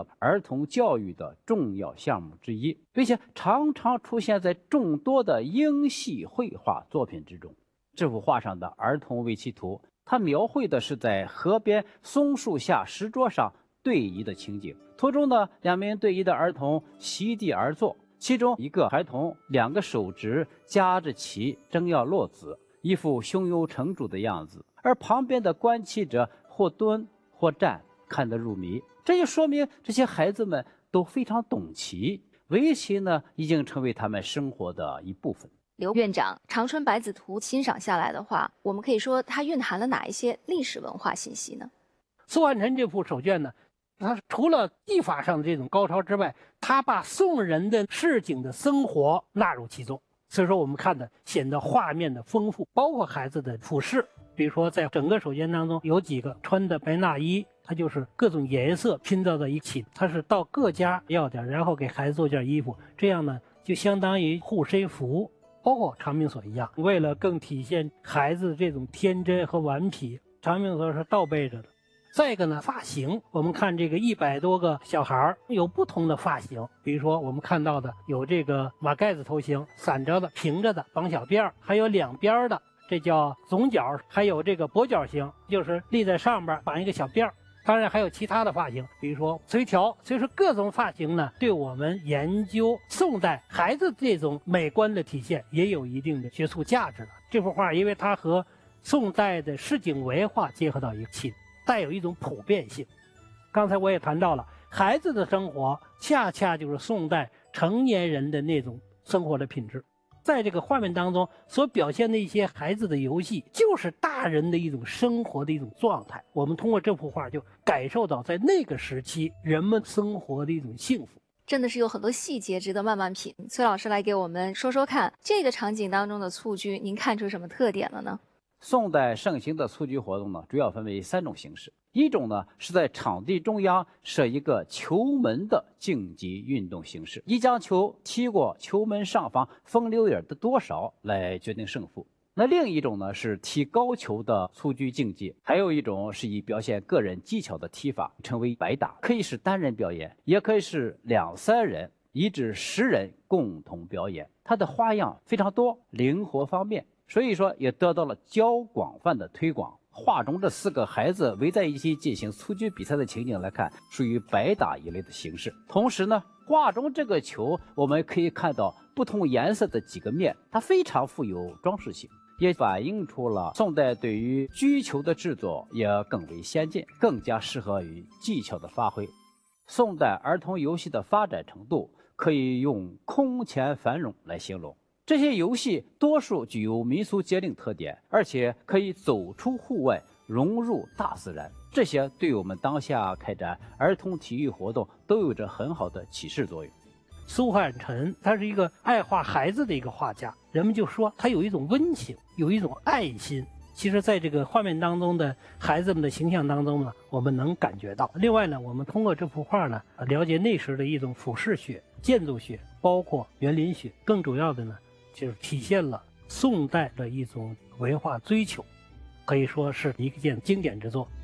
了儿童教育的重要项目之一，并且常常出现在众多的英系绘画作品之中。这幅画上的儿童围棋图，它描绘的是在河边松树下石桌上对弈的情景。图中的2名对弈的儿童席地而坐，其中一个孩童2个手指夹着棋，正要落子，一副胸有成竹的样子，而旁边的观棋者或蹲或站，看得入迷。这就说明这些孩子们都非常懂棋，围棋呢已经成为他们生活的一部分。 刘院长，长春百子图欣赏下来的话，我们可以说它蕴含了哪一些历史文化信息呢？ 苏汉臣这幅手卷呢，它除了技法上的这种高超之外，它把宋人的市井的生活纳入其中，所以说我们看的显得画面的丰富，包括孩子的服饰。比如说在整个手卷当中有几个穿的白衲衣，它就是各种颜色拼到在一起，它是到各家要点，然后给孩子做件衣服，这样呢就相当于护身符。包括长命锁一样，为了更体现孩子这种天真和顽皮，长命锁是倒背着的。再一个呢，发型，我们看这个100多个小孩有不同的发型，比如说我们看到的有这个马盖子头型，散着的、平着的、绑小辫，还有两边的，这叫总角，还有这个跛脚型，就是立在上边绑一个小辫。当然还有其他的发型，比如说垂髫。所以说各种发型呢，对我们研究宋代孩子这种美观的体现也有一定的学术价值了。这幅画因为它和宋代的市井文化结合到一起，带有一种普遍性。刚才我也谈到了，孩子的生活恰恰就是宋代成年人的那种生活的品质。在这个画面当中所表现的一些孩子的游戏，就是大人的一种生活的一种状态。我们通过这幅画就感受到在那个时期人们生活的一种幸福。 真的是有很多细节值得慢慢品。崔老师来给我们说说看，这个场景当中的蹴鞠，您看出什么特点了呢？ 宋代盛行的蹴鞠活动呢，主要分为3种形式。一种呢是在场地中央设一个球门的竞技运动形式，以将球踢过球门上方风溜影的多少来决定胜负。那另一种呢是踢高球的蹴鞠竞技，还有一种是以表现个人技巧的踢法，称为百打，可以是单人表演，也可以是2、3人1至10人共同表演。它的花样非常多，灵活方便，所以说也得到了较广泛的推广。画中这4个孩子围在一起进行蹴鞠比赛的情景来看，属于百打一类的形式。同时呢，画中这个球我们可以看到不同颜色的几个面，它非常富有装饰性，也反映出了宋代对于鞠球的制作也更为先进，更加适合于技巧的发挥。宋代儿童游戏的发展程度可以用空前繁荣来形容。这些游戏多数具有民俗节令特点，而且可以走出户外，融入大自然。这些对我们当下开展儿童体育活动都有着很好的启示作用。 苏汉臣他是一个爱画孩子的一个画家，人们就说他有一种温情，有一种爱心。其实在这个画面当中的孩子们的形象当中呢，我们能感觉到。另外呢，我们通过这幅画呢，了解那时的一种俯视学、建筑学，包括园林学。更主要的呢，就是体现了宋代的一种文化追求，可以说是一件经典之作。